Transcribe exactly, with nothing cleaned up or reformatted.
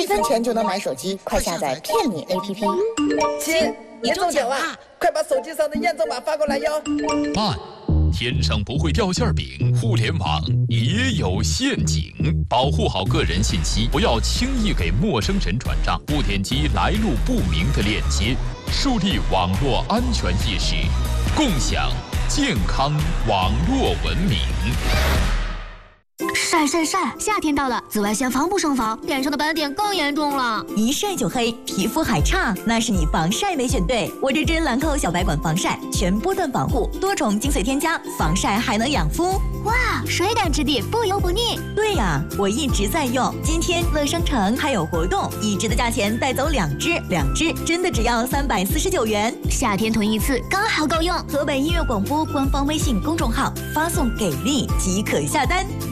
分钱就能买手机，快下载骗你 A P P。 亲，你中奖了，快把手机上的验证码发过来哟。 慢，天上不会掉馅饼，互联网也有陷阱，保护好个人信息，不要轻易给陌生人转账，不点击来路不明的链接，树立网络安全意识，共享健康网络文明。 晒晒晒！夏天到了，紫外线防不胜防，脸上的斑点更严重了。 一晒就黑，皮肤还差，那是你防晒没选对。我这支兰蔻小白管防晒，全波段防护，多重精粹添加，防晒还能养肤。 哇，水感质地，不油不腻。 对呀，我一直在用。今天乐商城还有活动，一支的价钱带走两支，两支真的只要三百四十九元。 夏天囤一次刚好够用。 河北音乐广播官方微信公众号发送给力即可下单。